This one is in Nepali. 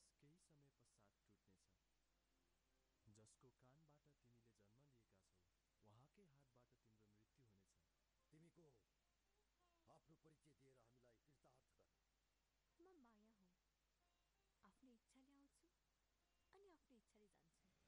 विश्वास केही समय पश्चात टुट्नेछ। जसको कानबाट तिमीले जन्म लिएका छौ उहाँकै हातबाट तिम्रो मृत्यु हुनेछ। तिमी को हौ? आफ्नो परिचय दिएर हामीलाई कृतार्थ गर्न। म माया हुँ। आफ्नो इच्छाले आउँछु अनि आफ्नो इच्छाले जान्छु।